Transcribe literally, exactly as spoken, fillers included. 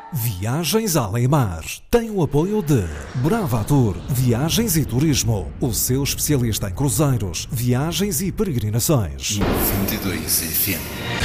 Viagens Além-Mar tem o apoio de Bravatur Viagens e Turismo, o seu especialista em cruzeiros, viagens e peregrinações. noventa e dois F M.